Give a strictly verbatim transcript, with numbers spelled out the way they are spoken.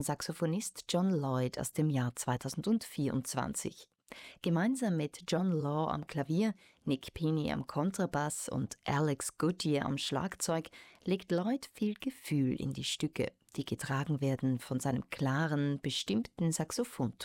Saxophonist John Lloyd aus dem Jahr zweitausendvierundzwanzig. Gemeinsam mit John Law am Klavier, Nick Pini am Kontrabass und Alex Goodyear am Schlagzeug legt Lloyd viel Gefühl in die Stücke, die getragen werden von seinem klaren, bestimmten Saxophonton.